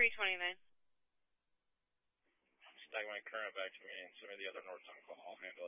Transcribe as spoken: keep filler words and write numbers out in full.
three twenty-nine. Snag my current back to me and some of the other north on call. I'll handle